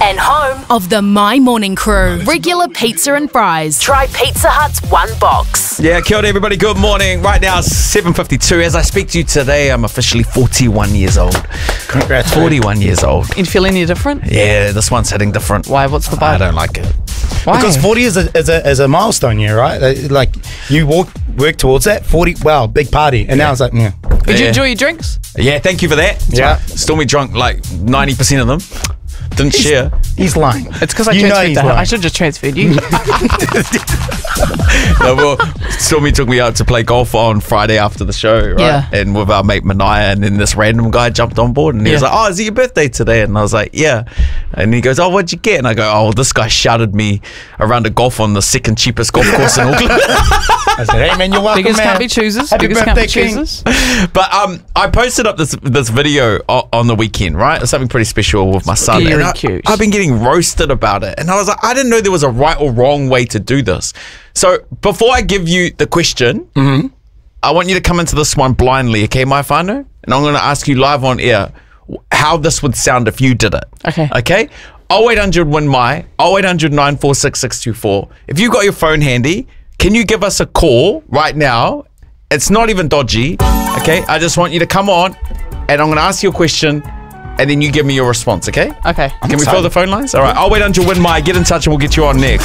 and home of the My Morning Crew. Regular pizza and fries. Try Pizza Hut's one box. Yeah, kia ora everybody, good morning. Right now it's 7:52. As I speak to you today, I'm officially 41 years old. Congrats. 41 years old. You feel any different? Yeah, this one's hitting different. Why? What's the vibe? I don't like it. Why? Because 40 is a milestone year, right? Like you work towards that. 40, wow, big party. And now it's like, yeah. Did you enjoy your drinks? Yeah, thank you for that. Yeah. Stormy drunk like 90% of them. Didn't share. He's lying. It's because I You know transferred he's to him. lying. I should have just transferred you. No, well, Stormy took me out to play golf on Friday after the show, right? Yeah. And with our mate Manaya, and then this random guy jumped on board and he was Yeah. like, "Oh, is it your birthday today?" And I was like, "Yeah." And he goes, "Oh, what'd you get?" And I go, "Oh, well, this guy shouted me around a golf on the second cheapest golf course in Auckland." I said, hey man, you're welcome, Beggars man. can't be choosers. Happy Beggars can't be birthday, King. choosers. But I posted up this video on the weekend, right? It's something pretty special with my son. Very And cute. I've been getting roasted about it. And I was like, I didn't know there was a right or wrong way to do this. So before I give you the question, I want you to come into this one blindly, okay, my whānau? And I'm going to ask you live on air how this would sound if you did it. Okay. Okay? 0800 win my 0800 946 624. If you got your phone handy, can you give us a call right now? It's not even dodgy, okay? I just want you to come on and I'm going to ask you a question and then you give me your response, okay? Okay. Can we fill the phone lines? All right, I'll wait until win my. Get in touch and we'll get you on next.